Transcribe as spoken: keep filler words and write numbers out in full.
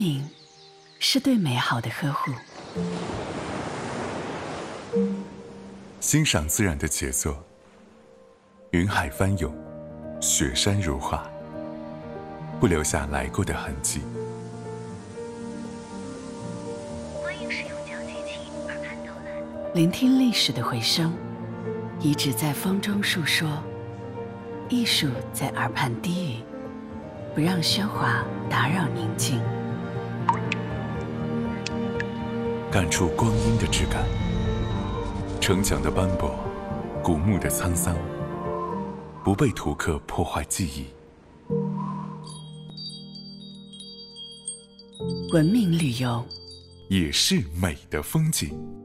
明是对美好的呵护。 欣赏自然的杰作，云海翻涌，雪山如画，不留下来过的痕迹。 欢迎使用讲机器耳畔导览， 聆听历史的回声，遗址在风中述说，艺术在耳畔低语，不让喧哗打扰宁静。 感触光阴的质感，城墙的斑驳，古墓的沧桑，不被图刻破坏记忆。 文明旅游也是美的风景。